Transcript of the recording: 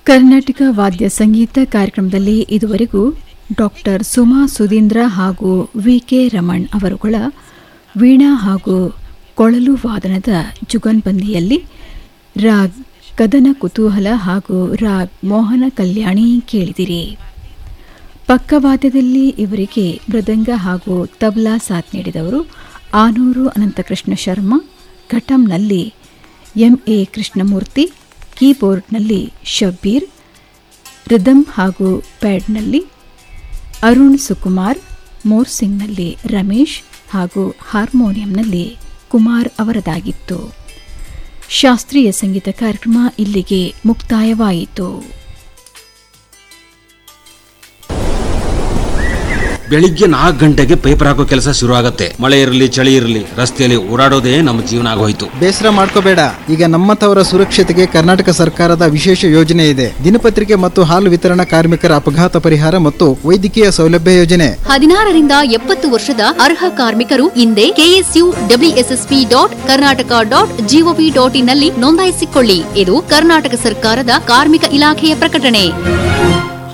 ಕರ್ನಾಟಕ ವಾದ್ಯ ಸಂಗೀತ ಕಾರ್ಯಕ್ರಮದಲ್ಲಿ ಇದುವರೆಗೂ ಡಾಕ್ಟರ್ ಸುಮಾ ಸುಧೀಂದ್ರ ಹಾಗೂ ವಿಕೆ ರಮಣ್ ಅವರುಗಳ ವೀಣಾ ಹಾಗೂ ಕೊಳಲು ವಾದನದ ಜುಗನ್ಬಂದಿಯಲ್ಲಿ ರಾಗ್ ಕದನ ಕುತೂಹಲ ಹಾಗೂ ರಾಗ್ ಮೋಹನ ಕಲ್ಯಾಣಿ ಕೇಳಿದಿರಿ. ಪಕ್ಕವಾದ್ಯದಲ್ಲಿ ಇವರಿಗೆ ಮೃದಂಗ ಹಾಗೂ ತಬ್ಲಾ ಸಾಥ್ ನೀಡಿದವರು ಆನೂರು ಅನಂತಕೃಷ್ಣ ಶರ್ಮಾ, ಘಟಂನಲ್ಲಿ ಎಂಎ ಕೃಷ್ಣಮೂರ್ತಿ, ಕೀಬೋರ್ಡ್ನಲ್ಲಿ ಶಬ್ಬೀರ್, ರಿದಮ್ ಹಾಗೂ ಪ್ಯಾಡ್ನಲ್ಲಿ ಅರುಣ್ ಸುಕುಮಾರ್, ಮೋರ್ಸಿಂಗ್ನಲ್ಲಿ ರಮೇಶ್ ಹಾಗೂ ಹಾರ್ಮೋನಿಯಂನಲ್ಲಿ ಕುಮಾರ್ ಅವರದಾಗಿತ್ತು. ಶಾಸ್ತ್ರೀಯ ಸಂಗೀತ ಕಾರ್ಯಕ್ರಮ ಇಲ್ಲಿಗೆ ಮುಕ್ತಾಯವಾಯಿತು. ಬೆಳಿಗ್ಗೆ 4 ಗಂಟೆಗೆ ಪೇಪರ್ ಹಾಕೋ ಕೆಲಸ ಶುರು ಆಗತ್ತೆ. ಮಳೆ ಇರಲಿ ಚಳಿ ಇರಲಿ ರಸ್ತೆಯಲ್ಲಿ ಓಡಾಡೋದೇ ನಮ್ಮ ಜೀವನ ಆಗೋಯ್ತು. ಬೇಸರ ಮಾಡ್ಕೋಬೇಡ, ಈಗ ನಮ್ಮಂತವರ ಸುರಕ್ಷತೆಗೆ ಕರ್ನಾಟಕ ಸರ್ಕಾರದ ವಿಶೇಷ ಯೋಜನೆ ಇದೆ. ದಿನಪತ್ರಿಕೆ ಮತ್ತು ಹಾಲು ವಿತರಣಾ ಕಾರ್ಮಿಕರ ಅಪಘಾತ ಪರಿಹಾರ ಮತ್ತು ವೈದ್ಯಕೀಯ ಸೌಲಭ್ಯ ಯೋಜನೆ. 16ರಿಂದ 70 ವರ್ಷದ ಅರ್ಹ ಕಾರ್ಮಿಕರು ಇಂದೇ KSUWSSP.Karnataka.gov.in ನಲ್ಲಿ ನೋಂದಾಯಿಸಿಕೊಳ್ಳಿ. ಇದು ಕರ್ನಾಟಕ ಸರ್ಕಾರದ ಕಾರ್ಮಿಕ ಇಲಾಖೆಯ ಪ್ರಕಟಣೆ.